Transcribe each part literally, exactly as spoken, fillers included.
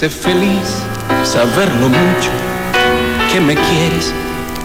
hace feliz saber lo mucho que me quieres,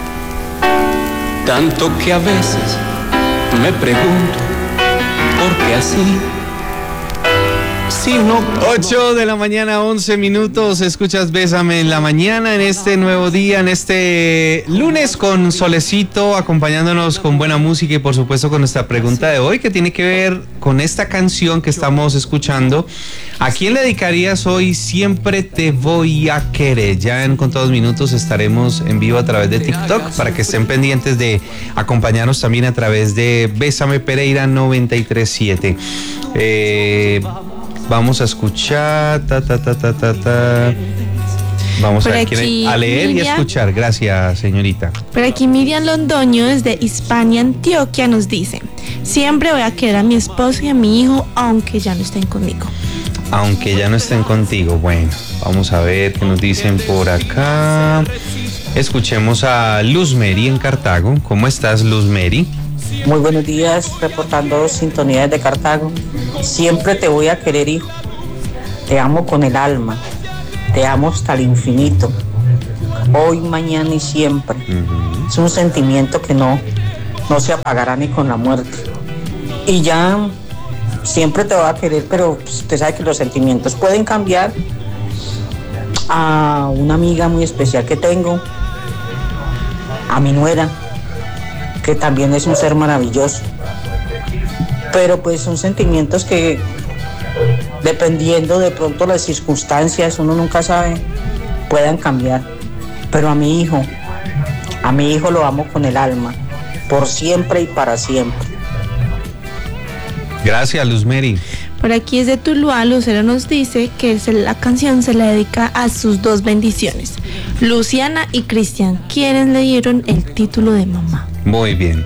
tanto que a veces me pregunto por qué así. Si no, ocho de la mañana, once minutos, escuchas Bésame en la mañana, en este nuevo día, en este lunes con solecito, acompañándonos con buena música y por supuesto con nuestra pregunta de hoy, que tiene que ver con esta canción que estamos escuchando. ¿A quién le dedicarías hoy Siempre te voy a querer? Ya en contados minutos estaremos en vivo a través de TikTok para que estén pendientes de acompañarnos también a través de Bésame Pereira noventa y tres siete. Eh... Vamos a escuchar, ta, ta, ta, ta, ta, ta. Vamos a, aquí, a leer Miriam, y escuchar. Gracias, señorita. Por aquí Miriam Londoño, desde Hispania, Antioquia, nos dice: siempre voy a querer a mi esposo y a mi hijo, aunque ya no estén conmigo. Aunque ya no estén contigo. Bueno, vamos a ver qué nos dicen por acá. Escuchemos a Luz Mary en Cartago. ¿Cómo estás, Luz Mary? Muy buenos días, reportando sintonía desde Cartago. Siempre te voy a querer, hijo. Te amo con el alma. Te amo hasta el infinito. Hoy, mañana y siempre. Uh-huh. Es un sentimiento que no, no se apagará ni con la muerte. Y ya siempre te voy a querer, pero pues, usted sabe que los sentimientos pueden cambiar. A una amiga muy especial que tengo, a mi nuera, que también es un ser maravilloso, pero pues son sentimientos que, dependiendo de pronto las circunstancias, uno nunca sabe, puedan cambiar. Pero a mi hijo, a mi hijo lo amo con el alma, por siempre y para siempre. Gracias, Luz Mary. Por aquí desde Tuluá, Lucero nos dice que la canción se la dedica a sus dos bendiciones, Luciana y Cristian, quienes le dieron el título de mamá. Muy bien.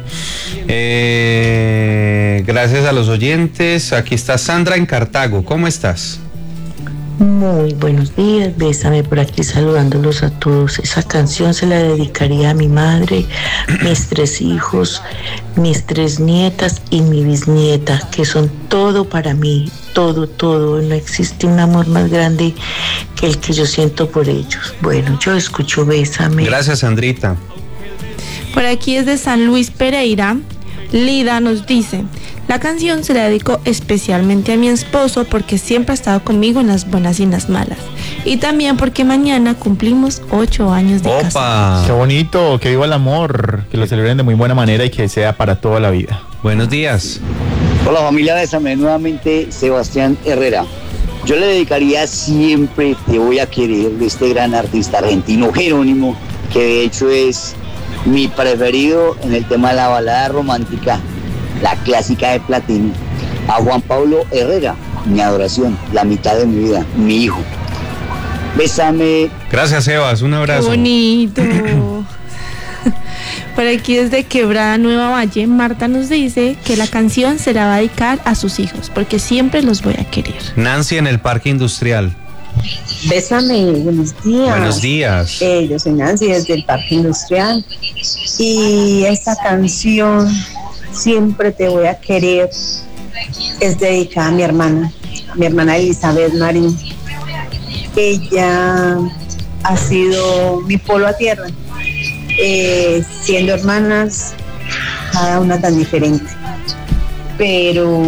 Eh, gracias a los oyentes. Aquí está Sandra en Cartago. ¿Cómo estás? Muy buenos días, Bésame por aquí saludándolos a todos. Esa canción se la dedicaría a mi madre, mis tres hijos, mis tres nietas y mi bisnieta, que son todo para mí, todo, todo. No existe un amor más grande que el que yo siento por ellos. Bueno, yo escucho Bésame. Gracias, Sandrita. Por aquí desde San Luis Pereira, Lida nos dice: la canción se la dedico especialmente a mi esposo porque siempre ha estado conmigo en las buenas y en las malas. Y también porque mañana cumplimos ocho años de ¡Opa! casados. ¡Qué bonito! Que viva el amor, que lo celebren de muy buena manera y que sea para toda la vida. Buenos días. Hola familia, Bésame, nuevamente Sebastián Herrera. Yo le dedicaría Siempre te voy a querer de este gran artista argentino Jerónimo, que de hecho es mi preferido en el tema de la balada romántica, la clásica de Platini. A Juan Pablo Herrera, mi adoración, la mitad de mi vida, mi hijo. Bésame. Gracias, Sebas, un abrazo. Qué bonito. Por aquí desde Quebrada Nueva Valle, Marta nos dice que la canción se la va a dedicar a sus hijos porque siempre los voy a querer. Nancy en el Parque Industrial. Bésame, buenos días. Buenos días. Eh, yo soy Nancy desde el Parque Industrial y esta canción, Siempre te voy a querer, es dedicada a mi hermana, mi hermana Elizabeth Marín. Ella ha sido mi polo a tierra, eh, siendo hermanas, cada una tan diferente, pero,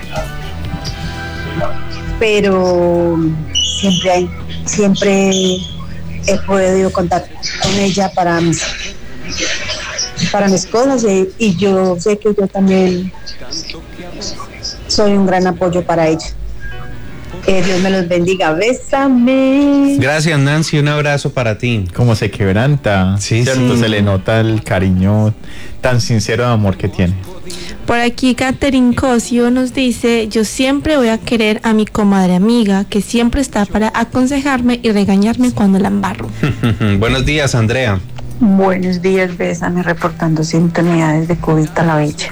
pero siempre hay, siempre he podido contar con ella para mis, para mis cosas y, y yo sé que yo también soy un gran apoyo para ella. Que Dios me los bendiga. Bésame. Gracias, Nancy, un abrazo para ti. Como se quebranta, sí, ¿cierto? Sí. Se le nota el cariño tan sincero de amor que tiene. Por aquí Catherine Cosio nos dice: yo siempre voy a querer a mi comadre amiga que siempre está para aconsejarme y regañarme cuando la embarro. Buenos días, Andrea. Buenos días, Bésame, reportando sintonía desde Cubita la Bella.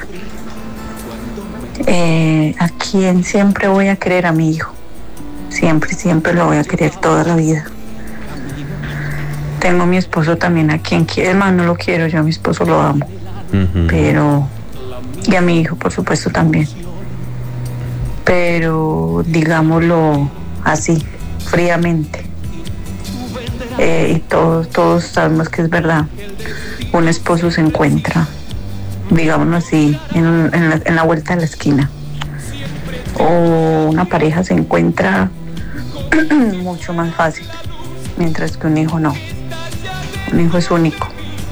Eh, a quien siempre voy a querer, a mi hijo. Siempre, siempre lo voy a querer toda la vida. Tengo a mi esposo también, a quien quiero, más no lo quiero, yo a mi esposo lo amo. Uh-huh. Pero, y a mi hijo, por supuesto, también. Pero, digámoslo así, fríamente, eh, y todos, todos sabemos que es verdad. Un esposo se encuentra, digámoslo así, en, un- en, la, en la vuelta de la esquina. O una pareja se encuentra mucho más fácil, mientras que un hijo no. Un hijo es único.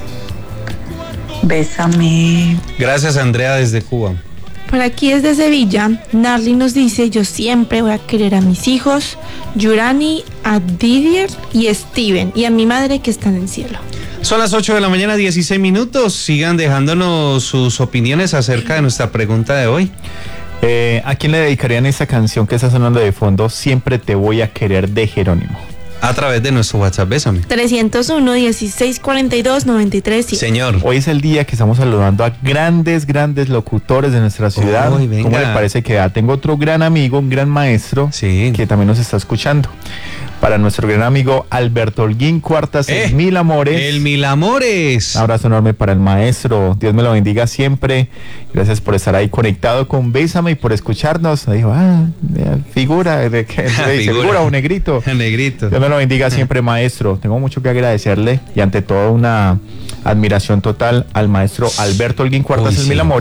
Bésame. Gracias, Andrea, desde Cuba. Por aquí desde Sevilla, Narly nos dice, yo siempre voy a querer a mis hijos, Yurani, a Didier y Steven, y a mi madre que está en el cielo. Son las ocho de la mañana, dieciséis minutos. Sigan dejándonos sus opiniones acerca de nuestra pregunta de hoy. Eh, ¿A quién le dedicarían esta canción que está sonando de fondo? Siempre te voy a querer, de Jerónimo. A través de nuestro WhatsApp, bésame. trescientos uno, dieciséis cuarenta y dos, noventa y tres. Señor. Hoy es el día que estamos saludando a grandes, grandes locutores de nuestra ciudad. Uy, venga. ¿Cómo le parece que ah, tengo otro gran amigo, un gran maestro, Sí. que también nos está escuchando? Para nuestro gran amigo Alberto Holguín Cuartas, Eh, el Mil Amores. El Mil Amores. Un abrazo enorme para el maestro. Dios me lo bendiga siempre. Gracias por estar ahí conectado con Bésame y por escucharnos. Dijo, ah, eh, figura, de que Figura. figura, un negrito. Negrito. Dios me lo bendiga siempre, maestro. Tengo mucho que agradecerle y ante todo una admiración total al maestro Alberto Holguín Cuartas, Uy, el Mil sí. Amores.